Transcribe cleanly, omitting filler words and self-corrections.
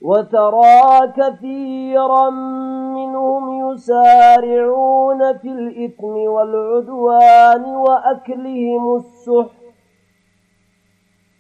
وترى كثيرا منهم يسارعون في الإثم والعدوان وأكلهم السحت